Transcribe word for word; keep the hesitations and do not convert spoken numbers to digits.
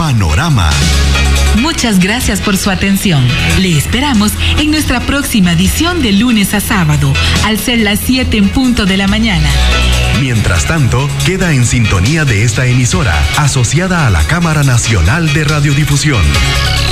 Panorama. Muchas gracias por su atención. Le esperamos en nuestra próxima edición de lunes a sábado, al ser las siete en punto de la mañana. Mientras tanto, queda en sintonía de esta emisora, asociada a la Cámara Nacional de Radiodifusión.